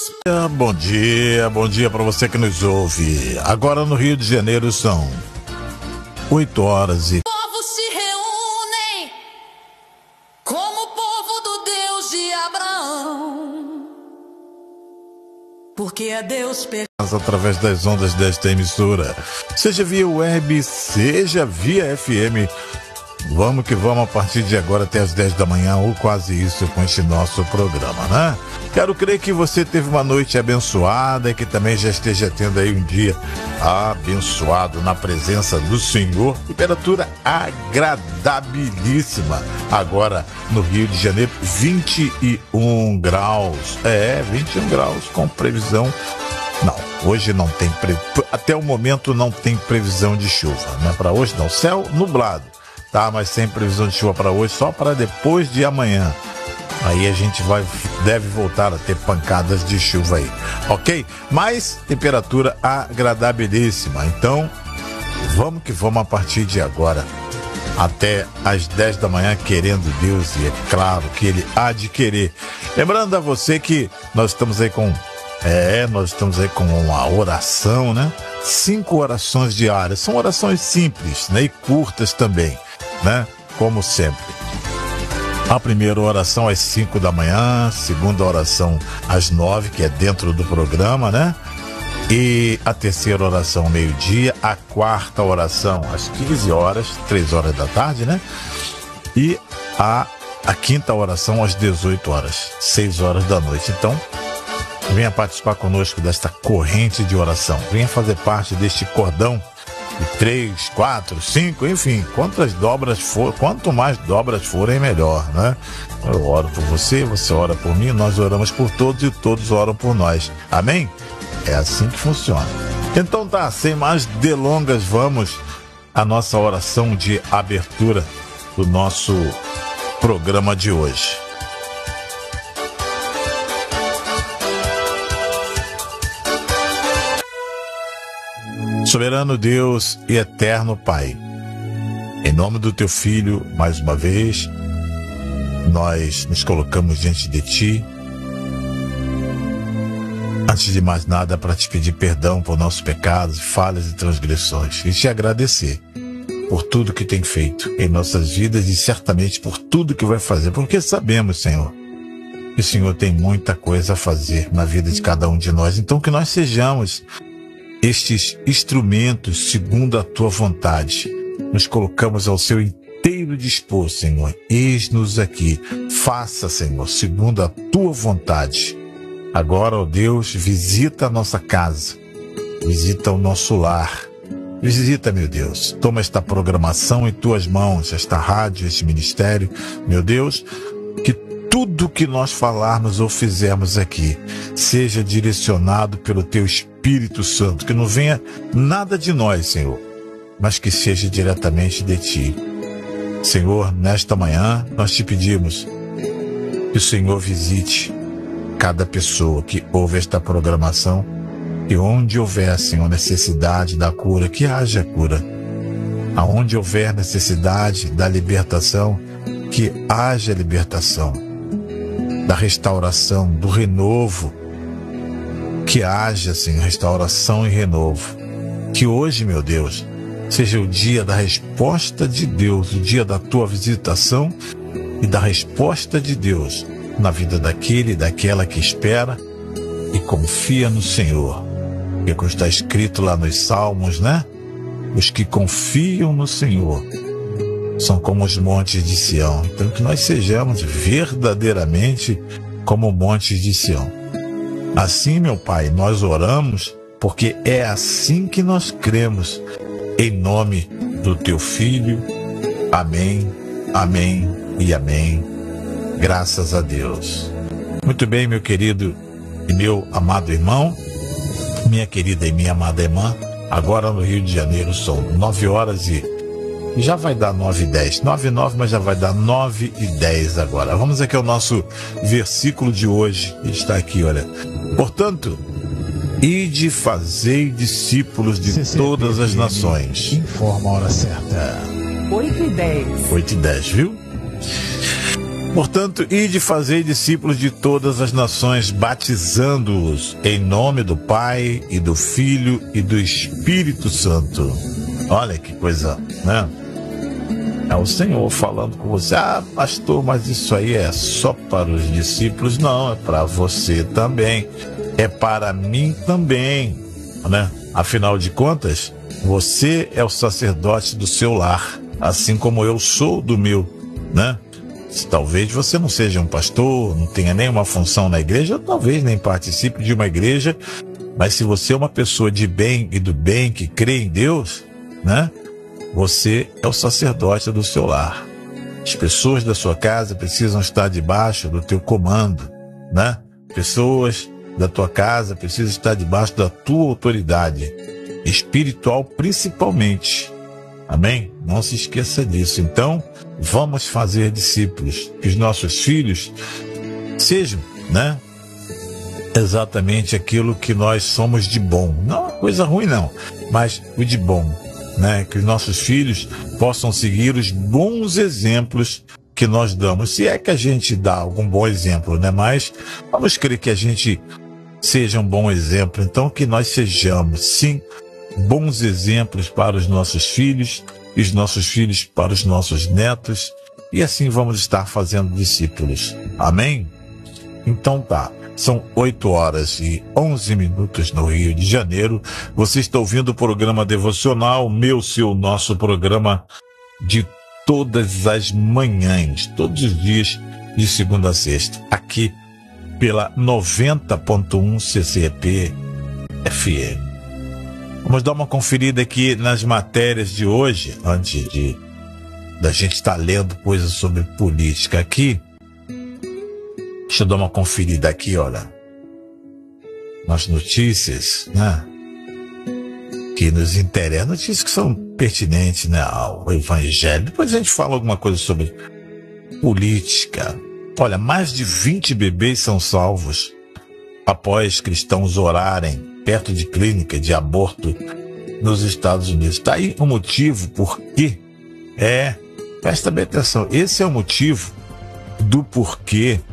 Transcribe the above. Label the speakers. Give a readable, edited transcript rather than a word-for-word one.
Speaker 1: Bom dia para você que nos ouve. Agora no Rio de Janeiro são 8 horas e...
Speaker 2: Povos se reúnem como o povo do Deus de Abraão, porque é Deus
Speaker 1: através das ondas desta emissora, seja via web, seja via FM. Vamos que vamos a partir de agora até as 10 da manhã, ou quase isso, com este nosso programa, né? Quero crer que você teve uma noite abençoada e que também já esteja tendo aí um dia abençoado na presença do Senhor. Temperatura agradabilíssima. Agora no Rio de Janeiro, 21 graus. 21 graus com previsão. Não, hoje não tem, até o momento não tem previsão de chuva, né? Para hoje não, céu nublado. Tá, mas sem previsão de chuva para hoje, só para depois de amanhã. Aí a gente deve voltar a ter pancadas de chuva aí, ok? Mas temperatura agradabilíssima. Então, vamos que vamos a partir de agora até as 10 da manhã, querendo Deus, e é claro que Ele há de querer. Lembrando a você que nós estamos aí com uma oração, né? 5 orações diárias. São orações simples, né? E curtas também, né? Como sempre. A primeira oração às 5 da manhã, a segunda oração às 9, que é dentro do programa, né? E a terceira oração ao meio-dia, a quarta oração às 15 horas, 3 horas da tarde, né? E a quinta oração às 18 horas, 6 horas da noite. Então, venha participar conosco desta corrente de oração. Venha fazer parte deste cordão de 3, 4, 5, enfim, quanto mais dobras forem, melhor, né? Eu oro por você, você ora por mim, nós oramos por todos e todos oram por nós. Amém? É assim que funciona. Então tá, sem mais delongas, vamos à nossa oração de abertura do nosso programa de hoje. Soberano Deus e eterno Pai, em nome do Teu Filho, mais uma vez, nós nos colocamos diante de Ti. Antes de mais nada, para Te pedir perdão por nossos pecados, falhas e transgressões, e Te agradecer por tudo que tem feito em nossas vidas e certamente por tudo que vai fazer, porque sabemos, Senhor, que o Senhor tem muita coisa a fazer na vida de cada um de nós. Então que nós sejamos estes instrumentos segundo a Tua vontade. Nos colocamos ao Seu inteiro dispor, Senhor. Eis-nos aqui. Faça, Senhor, segundo a Tua vontade. Agora, ó Deus, visita a nossa casa. Visita o nosso lar. Visita, meu Deus. Toma esta programação em Tuas mãos, esta rádio, este ministério. Meu Deus, que tudo que nós falarmos ou fizermos aqui seja direcionado pelo Teu Espírito Santo, que não venha nada de nós, Senhor, mas que seja diretamente de Ti. Senhor, nesta manhã nós Te pedimos que o Senhor visite cada pessoa que ouve esta programação, e onde houver, Senhor, necessidade da cura, que haja cura. Aonde houver necessidade da libertação, que haja libertação. Da restauração, do renovo, que haja, Senhor, restauração e renovo. Que hoje, meu Deus, seja o dia da resposta de Deus, o dia da Tua visitação e da resposta de Deus na vida daquele e daquela que espera e confia no Senhor. Porque como está escrito lá nos Salmos, né? Os que confiam no Senhor são como os montes de Sião. Então que nós sejamos verdadeiramente como montes de Sião. Assim, meu Pai, nós oramos porque é assim que nós cremos. Em nome do Teu Filho. Amém, amém e amém. Graças a Deus. Muito bem, meu querido e meu amado irmão, minha querida e minha amada irmã, agora no Rio de Janeiro são 9 horas e já vai dar 9h10. 9h09, mas já vai dar 9h10 agora. Vamos aqui ao nosso versículo de hoje. Está aqui, olha. Portanto, ide fazei discípulos de todas as nações.
Speaker 3: Informa a hora certa.
Speaker 4: 8h10.
Speaker 1: 8h10, viu? Portanto, ide fazer discípulos de todas as nações, batizando-os em nome do Pai e do Filho e do Espírito Santo. Olha que coisa, né? É o Senhor falando com você. Ah, pastor, mas isso aí é só para os discípulos? Não, é para você também. É para mim também, né? Afinal de contas, você é o sacerdote do seu lar, assim como eu sou do meu, né? Talvez você não seja um pastor, não tenha nenhuma função na igreja, ou talvez nem participe de uma igreja, mas se você é uma pessoa de bem e do bem, que crê em Deus, né? Você é o sacerdote do seu lar. As pessoas da sua casa precisam estar debaixo do teu comando, né? Pessoas da tua casa precisam estar debaixo da tua autoridade, espiritual principalmente. Amém? Não se esqueça disso. Então, vamos fazer discípulos, que os nossos filhos sejam, né? Exatamente aquilo que nós somos de bom. Não é coisa ruim, não, mas o de bom, né? Que os nossos filhos possam seguir os bons exemplos que nós damos. Se é que a gente dá algum bom exemplo, né? Mas vamos crer que a gente seja um bom exemplo. Então, que nós sejamos, sim, bons exemplos para os nossos filhos e os nossos filhos para os nossos netos, e assim vamos estar fazendo discípulos. Amém? Então tá, são 8h11 no Rio de Janeiro. Você está ouvindo o programa devocional, nosso programa de todas as manhãs, todos os dias, de segunda a sexta, aqui pela 90.1 CCP FM. Vamos dar uma conferida aqui nas matérias de hoje, antes da gente estar lendo coisas sobre política aqui. Deixa eu dar uma conferida aqui, olha, nas notícias, né, que nos interessam, notícias que são pertinentes, né, ao evangelho. Depois a gente fala alguma coisa sobre política. Olha, mais de 20 bebês são salvos após cristãos orarem perto de clínica de aborto nos Estados Unidos. Está aí o motivo por quê? Presta bem atenção, esse é o motivo do porquê